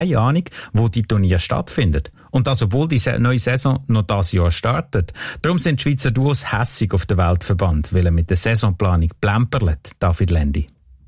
keine Ahnung, wo die Turniere stattfinden. Und das, obwohl die neue Saison noch dieses Jahr startet. Darum sind die Schweizer Duos hässig auf den Weltverband, weil er mit der Saisonplanung plemperlet, David Lendi.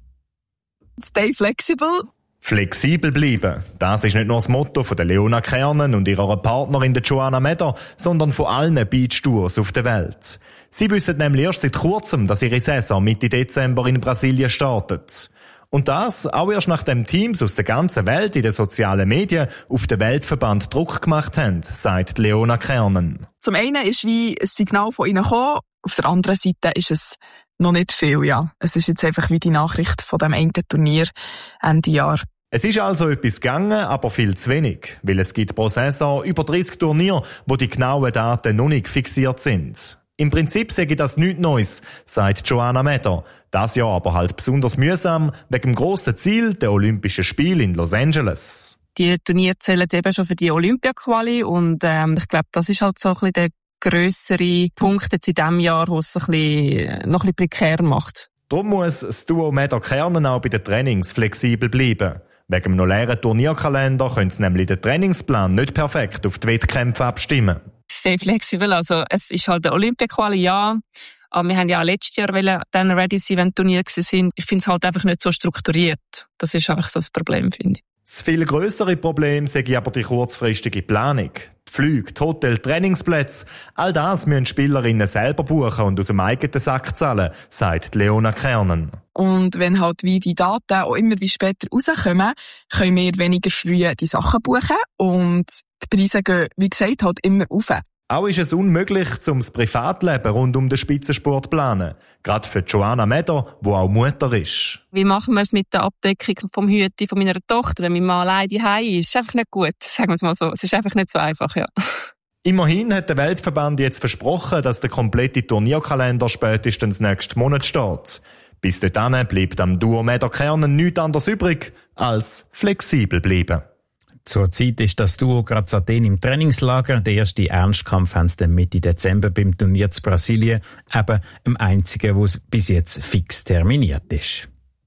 Stay flexible. Flexibel bleiben. Das ist nicht nur das Motto von der Leona Kernen und ihrer Partnerin der Joanna Meder, sondern von allen Beach-Tours auf der Welt. Sie wissen nämlich erst seit kurzem, dass ihre Saison Mitte Dezember in Brasilien startet. Und das auch erst nachdem Teams aus der ganzen Welt in den sozialen Medien auf den Weltverband Druck gemacht haben, sagt Leona Kernen. Zum einen ist wie ein Signal von ihnen gekommen, auf der anderen Seite ist es noch nicht viel, ja. Es ist jetzt einfach wie die Nachricht von dem einen Turnier Ende Jahr. Es ist also etwas gegangen, aber viel zu wenig, weil es gibt pro Saison über 30 Turniere, wo die genauen Daten noch nicht fixiert sind. Im Prinzip sage das nichts Neues, sagt Joanna Meder. Das Jahr aber halt besonders mühsam, wegen dem grossen Ziel der Olympischen Spiele in Los Angeles. Die Turniere zählen eben schon für die Olympia-Quali und ich glaube, das ist halt so ein bisschen der grössere Punkt jetzt in diesem Jahr, wo es noch ein bisschen prekär macht. Darum muss das Duo Meder Kernen auch bei den Trainings flexibel bleiben. Wegen dem noch leeren Turnierkalender können sie nämlich den Trainingsplan nicht perfekt auf die Wettkämpfe abstimmen. Sehr flexibel, also es ist halt der Olympia-Quali, ja. Aber wir haben ja auch letztes Jahr dann ready sein, wenn Turniere sind. Ich finde es halt einfach nicht so strukturiert. Das ist einfach so das Problem, finde ich. Das viel grössere Problem sehe ich aber die kurzfristige Planung. Die Flüge, die Hotel, Trainingsplätze, all das müssen Spielerinnen selber buchen und aus dem eigenen Sack zahlen, sagt Leona Kernen. Und wenn halt wie die Daten auch immer wie später rauskommen, können wir weniger früh die Sachen buchen und die Preise gehen, wie gesagt, halt immer rauf. Auch ist es unmöglich, das Privatleben rund um den Spitzensport zu planen. Gerade für Joanna Meder, die auch Mutter ist. Wie machen wir es mit der Abdeckung vom Hüte von meiner Tochter, wenn mein Mann allein daheim ist? Das ist einfach nicht gut, sagen wir es mal so. Es ist einfach nicht so einfach, ja. Immerhin hat der Weltverband jetzt versprochen, dass der komplette Turnierkalender spätestens nächsten Monat steht. Bis dahin bleibt am Duo Meder Kernen nichts anderes übrig, als flexibel bleiben. Zurzeit ist das Duo gerade in Athen im Trainingslager. Der erste Ernstkampf haben sie dann Mitte Dezember beim Turnier zu Brasilien. Eben dem einzigen, wo es bis jetzt fix terminiert ist.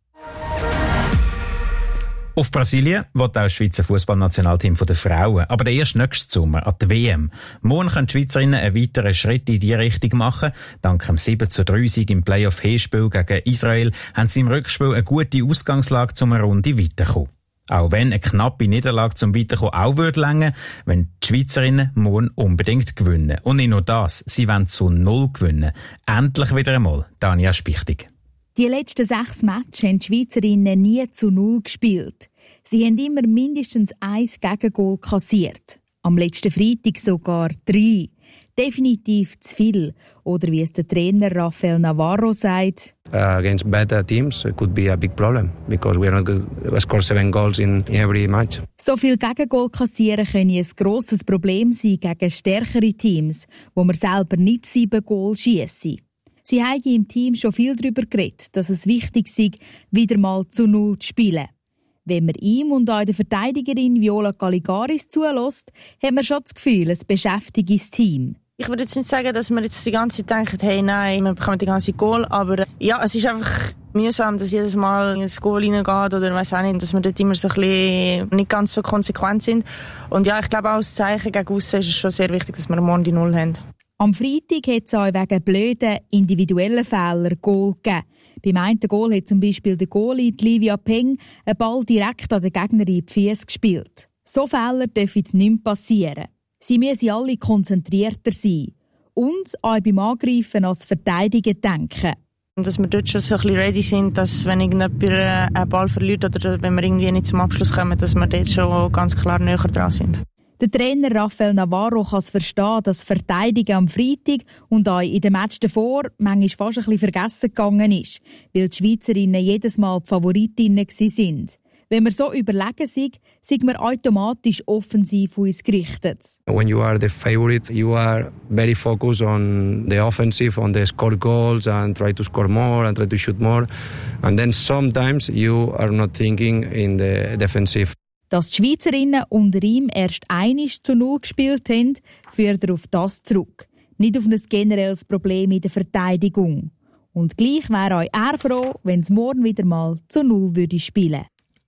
Auf Brasilien wird auch das Schweizer Fußballnationalteam der Frauen. Aber der erst nächsten Sommer, an die WM. Morgen können die Schweizerinnen einen weiteren Schritt in diese Richtung machen. Dank dem 7:3-Sieg im Playoff-Hinspiel gegen Israel haben sie im Rückspiel eine gute Ausgangslage, um eine Runde weiterzukommen. Auch wenn eine knappe Niederlage zum Weiterkommen auch würde reichen, wenn die Schweizerinnen morgen unbedingt gewinnen. Und nicht nur das, sie wollen zu 0 gewinnen. Endlich wieder einmal, Tanja Spichtig. Die letzten 6 Matches haben die Schweizerinnen nie zu 0 gespielt. Sie haben immer mindestens 1 Gegengol kassiert. Am letzten Freitag sogar 3. Definitiv zu viel. Oder wie es der Trainer Rafael Navarro sagt: against better teams, it could be a big problem because we are not going to score 7 goals in every match. So viel Gegengol kassieren können ein grosses Problem sein gegen stärkere Teams, wo man selber nicht 7 Goal schiessen. Sie haben im Team schon viel darüber geredet, dass es wichtig sei, wieder mal zu 0 zu spielen. Wenn man ihm und auch der Verteidigerin Viola Caligaris zulässt, hat man schon das Gefühl, es beschäftigt das Team. Ich würde jetzt nicht sagen, dass wir jetzt die ganze Zeit denken, hey, nein, wir bekommen die ganze Goal, aber ja, es ist einfach mühsam, dass jedes Mal ins Goal reingeht oder weiss auch nicht, dass wir dort immer so ein bisschen nicht ganz so konsequent sind. Und ja, ich glaube auch als Zeichen gegen aussen ist es schon sehr wichtig, dass wir morgen die 0 haben. Am Freitag hat es auch wegen blöden individuellen Fehlern Goal gegeben. Beim einen Goal hat zum Beispiel der Goalie Livia Peng einen Ball direkt an den Gegner in die Füße gespielt. So Fehler dürfen nicht mehr passieren. Sie müssen alle konzentrierter sein und auch beim Angreifen als Verteidigen denken. Dass wir dort schon so ein bisschen ready sind, dass wenn irgendjemand einen Ball verliert oder wenn wir irgendwie nicht zum Abschluss kommen, dass wir dort schon ganz klar näher dran sind. Der Trainer Rafael Navarro kann es verstehen, dass Verteidigen am Freitag und auch in den Match davor manchmal fast ein bisschen vergessen gegangen ist, weil die Schweizerinnen jedes Mal die Favoritinnen sind. Wenn wir so überlegen sind wir automatisch offensiv auf uns gerichtet. When you are the favorite, you are very focused on the offensive, on the score goals and try to score more and try to shoot more. And then sometimes you are not thinking in the defensive. Dass die Schweizerinnen unter ihm erst 1 zu 0 gespielt haben, führt er auf das zurück. Nicht auf ein generelles Problem in der Verteidigung. Und gleich wäre auch er froh, wenn es morgen wieder mal zu 0 würde spielen.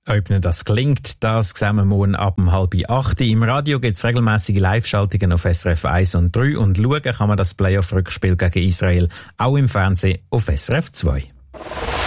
Ob nicht das gelingt, das sehen wir morgen ab 7:30. Im Radio gibt es regelmäßige Live-Schaltungen auf SRF 1 und 3 und schauen kann man das Playoff-Rückspiel gegen Israel auch im Fernsehen auf SRF 2.